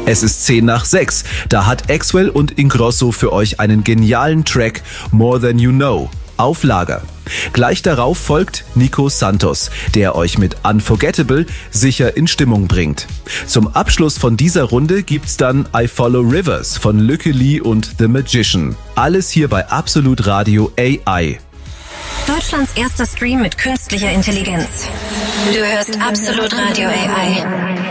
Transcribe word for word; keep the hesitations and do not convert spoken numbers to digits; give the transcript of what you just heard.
Es ist zehn nach sechs. Da hat Axwell und Ingrosso für euch einen genialen Track More Than You Know auf Lager. Gleich darauf folgt Nico Santos, der euch mit Unforgettable sicher in Stimmung bringt. Zum Abschluss von dieser Runde gibt's dann I Follow Rivers von Lykke Li und The Magician. Alles hier bei Absolut Radio A I. Deutschlands erster Stream mit künstlicher Intelligenz. Du hörst Absolut Radio A I.